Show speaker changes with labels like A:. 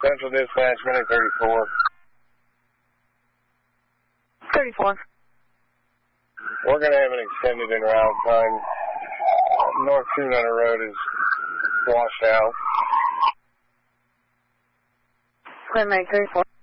A: Central Dispatch, minute 34.
B: 34.
A: We're going to have an extended en route time. North 200 Road is washed out.
B: Minute 34.